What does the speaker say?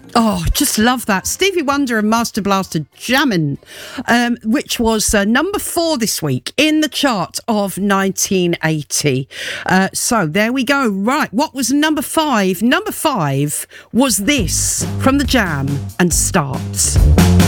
Oh, just love that. Stevie Wonder and Master Blaster Jammin', which was number 4 this week in the chart of 1980. So there we go. Right, what was number 5? Number 5 was this from The Jam and Start.